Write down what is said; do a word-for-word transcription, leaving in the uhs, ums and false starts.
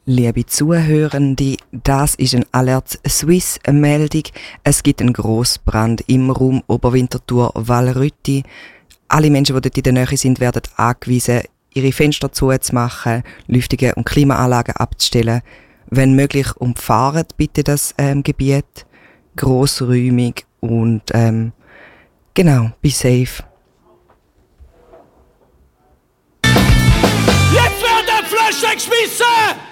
Liebe Zuhörende, das ist eine Alert Suisse Meldung. Es gibt einen Grossbrand im Raum Oberwinterthur-Walrütti. Alle Menschen, die dort in der Nähe sind, werden angewiesen, ihre Fenster zuzumachen, Lüftungen und Klimaanlagen abzustellen. Wenn möglich, umfahren bitte das ähm, Gebiet grossräumig und ähm, genau, be safe. Jetzt wird der Flash wegschmissen!